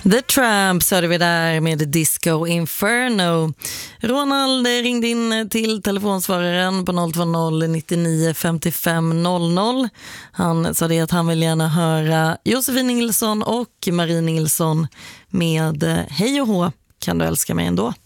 The Tramps hörde vi där med Disco Inferno. Ronald ringde in till telefonsvararen på 020 99 55 00. Han sa det att han vill gärna höra Josefin Nilsson och Marie Nilsson med Hej och hå, kan du älska mig ändå?